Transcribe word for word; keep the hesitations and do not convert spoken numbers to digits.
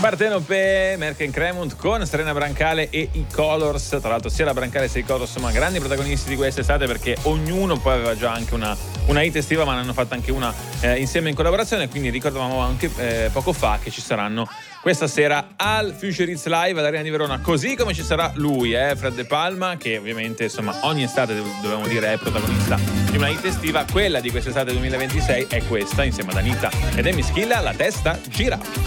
Partenope, Merck Cremont con Serena Brancale e i Colors. Tra l'altro sia la Brancale sia i Colors sono grandi protagonisti di quest'estate, perché ognuno poi aveva già anche una, una hit estiva, ma ne hanno fatto anche una eh, insieme in collaborazione. Quindi ricordavamo anche eh, poco fa che ci saranno questa sera al Future Hits Live all'Arena di Verona, così come ci sarà lui, eh, Fred De Palma, che ovviamente insomma ogni estate dobbiamo dire è protagonista di una hit estiva. Quella di quest'estate duemilaventisei è questa, insieme ad Anita ed Amy Schilla, La testa gira.